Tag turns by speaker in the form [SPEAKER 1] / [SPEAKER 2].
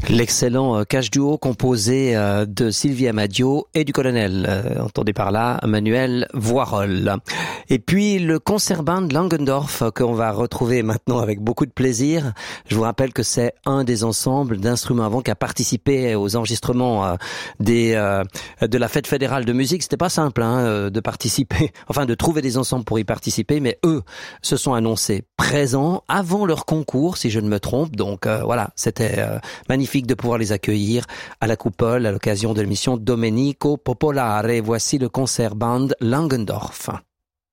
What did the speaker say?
[SPEAKER 1] L'excellent cache duo composé de Sylvie Amadio et du colonel, entendez par là Manuel Voirol. Et puis le concertband Langendorf qu'on va retrouver maintenant avec beaucoup de plaisir. Je vous rappelle que c'est un des ensembles d'instruments avant qui a participé aux enregistrements de la fête fédérale de musique. C'était pas simple de participer, enfin de trouver des ensembles pour y participer, mais eux se sont annoncés présents avant leur concours, si je ne me trompe. Donc voilà, c'était magnifique de pouvoir les accueillir à la coupole à l'occasion de l'émission Domenico Popolare. Voici le concert band Langendorf.